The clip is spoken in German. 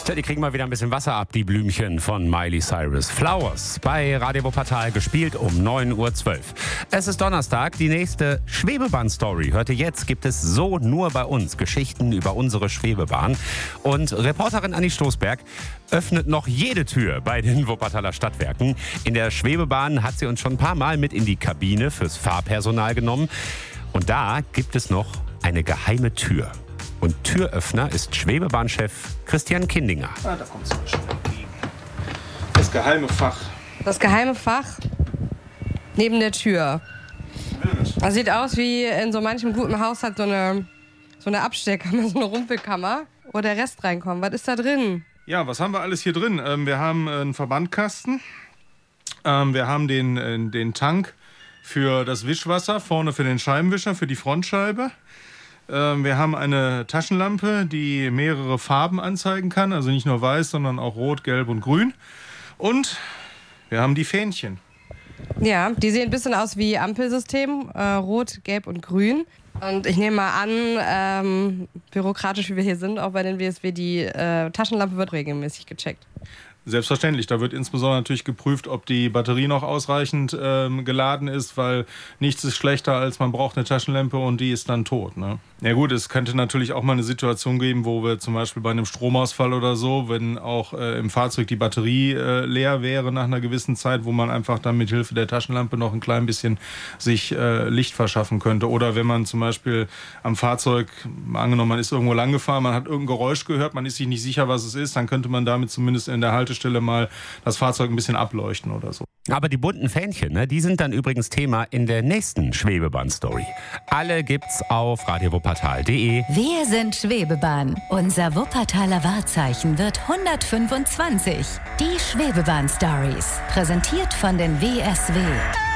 Tja, die kriegen mal wieder ein bisschen Wasser ab, die Blümchen von Miley Cyrus. Flowers bei Radio Wuppertal, gespielt um 9.12 Uhr. Es ist Donnerstag, die nächste Schwebebahn-Story. Hört ihr jetzt, gibt es so nur bei uns Geschichten über unsere Schwebebahn. Und Reporterin Anni Stoßberg öffnet noch jede Tür bei den Wuppertaler Stadtwerken. In der Schwebebahn hat sie uns schon ein paar Mal mit in die Kabine fürs Fahrpersonal genommen. Und da gibt es noch eine geheime Tür. Und Türöffner ist Schwebebahnchef Christian Kindinger. Ah, da kommt es mir schon entgegen. Das geheime Fach. Das geheime Fach neben der Tür. Das sieht aus wie in so manchem guten Haushalt so eine Abstellkammer, so eine Rumpelkammer, wo der Rest reinkommt. Was ist da drin? Ja, was haben wir alles hier drin? Wir haben einen Verbandkasten. Wir haben den Tank für das Wischwasser, vorne für den Scheibenwischer, für die Frontscheibe. Wir haben eine Taschenlampe, die mehrere Farben anzeigen kann, also nicht nur weiß, sondern auch rot, gelb und grün. Und wir haben die Fähnchen. Ja, die sehen ein bisschen aus wie Ampelsystem, rot, gelb und grün. Und ich nehme mal an, bürokratisch wie wir hier sind, auch bei den WSW, die Taschenlampe wird regelmäßig gecheckt. Selbstverständlich, da wird insbesondere natürlich geprüft, ob die Batterie noch ausreichend geladen ist, weil nichts ist schlechter, als man braucht eine Taschenlampe und die ist dann tot. Ne? Ja gut, es könnte natürlich auch mal eine Situation geben, wo wir zum Beispiel bei einem Stromausfall oder so, wenn auch im Fahrzeug die Batterie leer wäre nach einer gewissen Zeit, wo man einfach dann mit Hilfe der Taschenlampe noch ein klein bisschen sich Licht verschaffen könnte. Oder wenn man zum Beispiel am Fahrzeug, angenommen man ist irgendwo lang gefahren, man hat irgendein Geräusch gehört, man ist sich nicht sicher, was es ist, dann könnte man damit zumindest in der Haltestelle mal das Fahrzeug ein bisschen ableuchten oder so. Aber die bunten Fähnchen, ne, die sind dann übrigens Thema in der nächsten Schwebebahn-Story. Alle gibt's auf radiowuppertal.de. Wir sind Schwebebahn. Unser Wuppertaler Wahrzeichen wird 125. Die Schwebebahn-Stories. Präsentiert von den WSW.